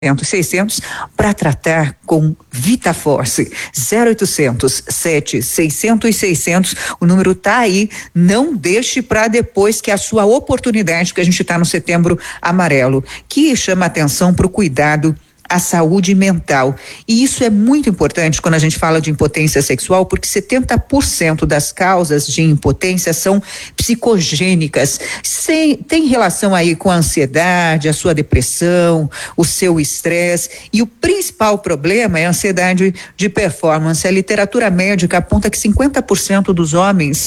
600 para tratar com VitaForce. 0800 7 600 600. O número tá aí. Não deixe para depois, que é a sua oportunidade, que a gente está no Setembro Amarelo, que chama atenção para o cuidado à saúde mental. E isso é muito importante quando a gente fala de impotência sexual, porque 70% das causas de impotência são psicogênicas. Tem relação aí com a ansiedade, a sua depressão, o seu estresse, e o principal problema é a ansiedade de performance. A literatura médica aponta que 50% dos homens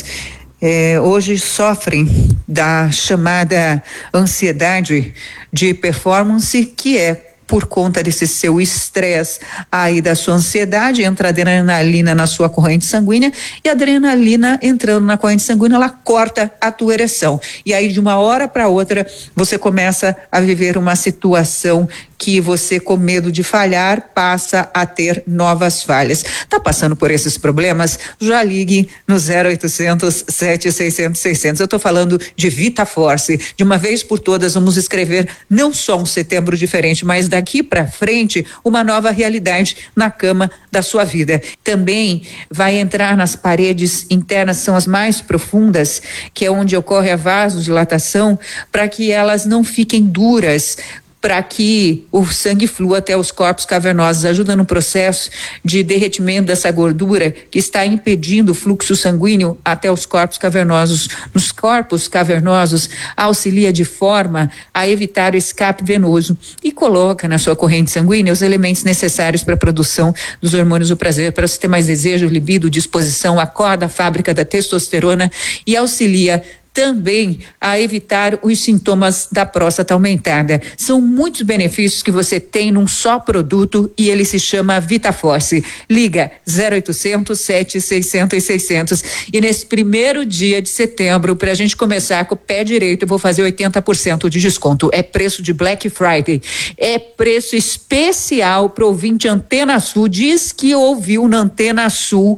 hoje sofrem da chamada ansiedade de performance, que é por conta desse seu estresse aí, da sua ansiedade. Entra adrenalina na sua corrente sanguínea, e a adrenalina entrando na corrente sanguínea, ela corta a tua ereção, e aí de uma hora para outra você começa a viver uma situação que você, com medo de falhar, passa a ter novas falhas. Tá passando por esses problemas? Já ligue no 0800 7 600 600. Eu tô falando de VitaForce. De uma vez por todas, vamos escrever não só um setembro diferente, mas daqui para frente uma nova realidade na cama da sua vida. Também vai entrar nas paredes internas, são as mais profundas, que é onde ocorre a vasodilatação, para que elas não fiquem duras, para que o sangue flua até os corpos cavernosos, ajuda no processo de derretimento dessa gordura que está impedindo o fluxo sanguíneo até os corpos cavernosos. Nos corpos cavernosos, auxilia de forma a evitar o escape venoso e coloca na sua corrente sanguínea os elementos necessários para a produção dos hormônios do prazer, para você ter mais desejo, libido, disposição, acorda a fábrica da testosterona e auxilia também a evitar os sintomas da próstata aumentada. São muitos benefícios que você tem num só produto, e ele se chama VitaForce. Liga 0800 7 600 600. E nesse primeiro dia de setembro, para a gente começar com o pé direito, eu vou fazer 80% de desconto. É preço de Black Friday. É preço especial para o ouvinte Antena Sul. Diz que ouviu na Antena Sul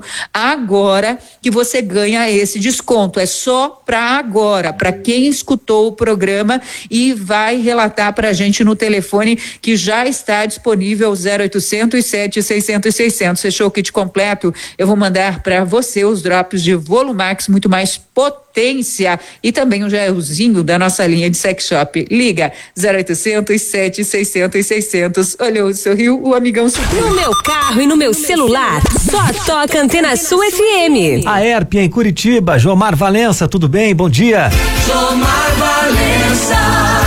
agora que você ganha esse desconto. É só para agora, para quem escutou o programa e vai relatar para a gente no telefone, que já está disponível, 0800 7 600 600. Fechou o kit completo? Eu vou mandar para você os drops de Volumax, muito mais potência, e também um gelzinho da nossa linha de sex shop. Liga 0800 7 600 600. Olhou, sorriu, o amigão subiu. No meu carro e no meu celular, só toca Antena Sul FM. A ERP em Curitiba, Jomar Valença, tudo bem? Bom dia. Jomar Valença.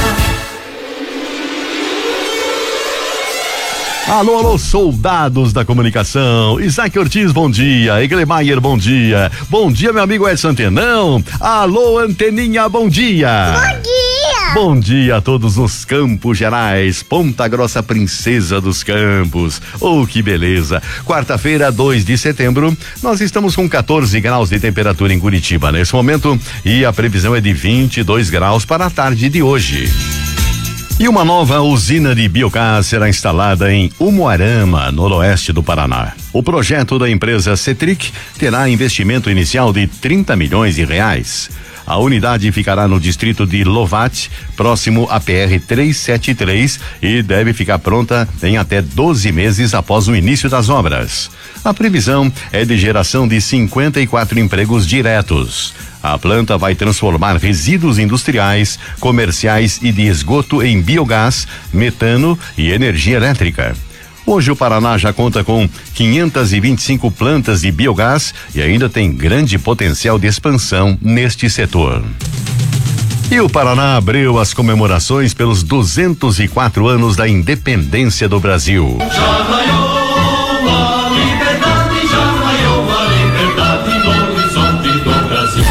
Alô, alô, soldados da comunicação. Isaac Ortiz, bom dia. Eglemaier, bom dia. Bom dia, meu amigo Edson Antenão. Alô, Anteninha, bom dia. Bom dia. Bom dia a todos nos Campos Gerais, Ponta Grossa, princesa dos campos. Oh, que beleza. Quarta-feira, 2 de setembro, nós estamos com 14 graus de temperatura em Curitiba nesse momento, e a previsão é de 22 graus para a tarde de hoje. E uma nova usina de biogás será instalada em Umuarama, noroeste do Paraná. O projeto da empresa Cetric terá investimento inicial de 30 milhões de reais. A unidade ficará no distrito de Lovat, próximo à PR-373, e deve ficar pronta em até 12 meses após o início das obras. A previsão é de geração de 54 empregos diretos. A planta vai transformar resíduos industriais, comerciais e de esgoto em biogás, metano e energia elétrica. Hoje o Paraná já conta com 525 plantas de biogás e ainda tem grande potencial de expansão neste setor. E o Paraná abriu as comemorações pelos 204 anos da independência do Brasil. Já raiou a liberdade, já raiou a liberdade no horizonte do Brasil.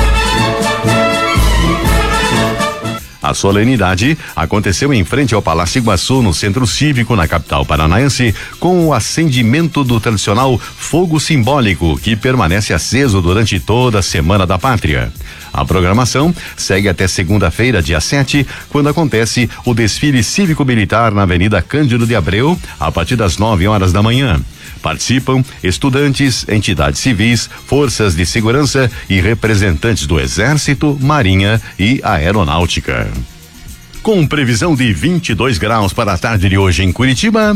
A solenidade aconteceu em frente ao Palácio Iguaçu, no Centro Cívico, na capital paranaense, com o acendimento do tradicional fogo simbólico, que permanece aceso durante toda a Semana da Pátria. A programação segue até segunda-feira, dia 7, quando acontece o desfile cívico-militar na Avenida Cândido de Abreu, a partir das 9 horas da manhã. Participam estudantes, entidades civis, forças de segurança e representantes do Exército, Marinha e Aeronáutica. com previsão de 22 graus para a tarde de hoje em Curitiba.